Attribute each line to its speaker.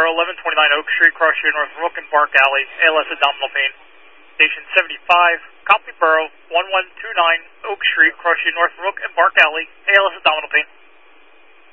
Speaker 1: Borough, 1129 Oak Street, cross unit North Rook and Bark Alley, ALS abdominal pain. Station 75, Copley Borough, 1129 Oak Street, cross unit North Rook and Bark Alley, ALS abdominal pain.